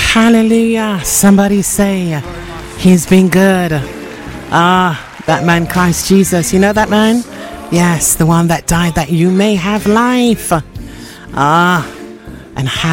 Hallelujah. Somebody say, He's been good. That man, Christ Jesus. You know that man? Yes, the one that died that you may have life. And